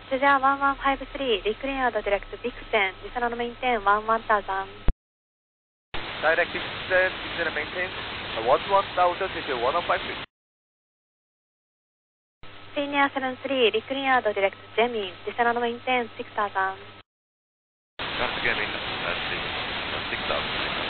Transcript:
Cesar 1153, declare the direct Dixon, descend on maintain 11,000. Direct Dixon, descend and maintain 11,000, Cesar 1153. Senior 73, declare the direct Gemini, descend on maintain 6,000. Once again, that's 6,000.